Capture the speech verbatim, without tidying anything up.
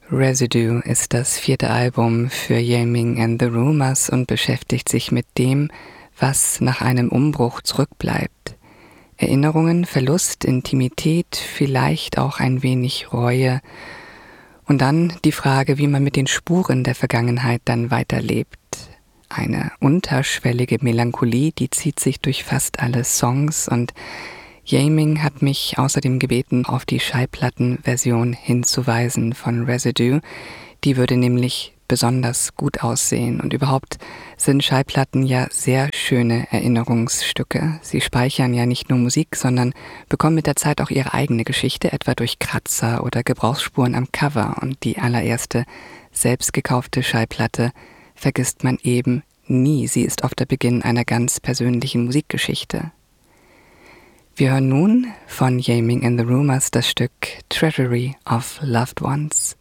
Residue ist das vierte Album für Ye Ming and the Rumours und beschäftigt sich mit dem, was nach einem Umbruch zurückbleibt. Erinnerungen, Verlust, Intimität, vielleicht auch ein wenig Reue. Und dann die Frage, wie man mit den Spuren der Vergangenheit dann weiterlebt. Eine unterschwellige Melancholie, die zieht sich durch fast alle Songs, und Ye Ming hat mich außerdem gebeten, auf die Schallplattenversion hinzuweisen von Residue. Die würde nämlich besonders gut aussehen. Und überhaupt sind Schallplatten ja sehr schöne Erinnerungsstücke. Sie speichern ja nicht nur Musik, sondern bekommen mit der Zeit auch ihre eigene Geschichte, etwa durch Kratzer oder Gebrauchsspuren am Cover. Und die allererste selbst gekaufte Schallplatte vergisst man eben nie. Sie ist oft der Beginn einer ganz persönlichen Musikgeschichte. Wir hören nun von Ye Ming and the Rumours das Stück Treasury of Loved Ones.